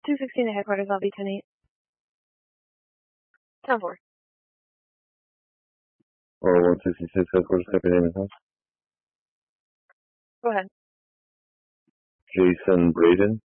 216 to headquarters, I'll be 10-8. 10-4. Or 166 headquarters, copy name and house. Go ahead. Jason Braden.